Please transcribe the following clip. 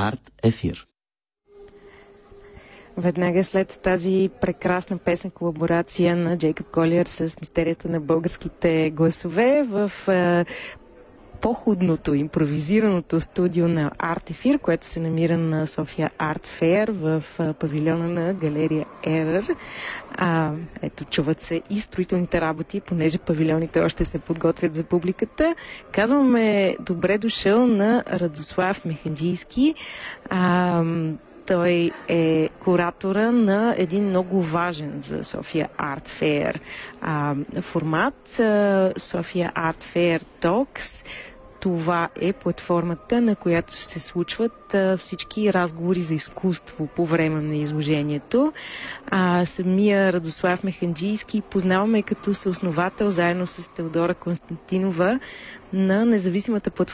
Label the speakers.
Speaker 1: Арт Ефир.
Speaker 2: Веднага след тази прекрасна песен колаборация на Джейкоб Колиер с мистерията на българските гласове в по-худното, импровизираното студио на Арт Ефир, което се намира на София Арт Фейер в павилиона на галерия Ерър. Ето, чуват се и строителните работи, понеже павилионите още се подготвят за публиката. Казваме добре дошъл на Радослав Механджийски. Той е куратора на един много важен за София Арт Фейер формат, София Арт Фейер Talks. Това е платформата, на която се случват всички разговори за изкуство по време на изложението. Самия Радослав Механджийски познаваме като съосновател заедно с Теодора Константинова на независимата платформа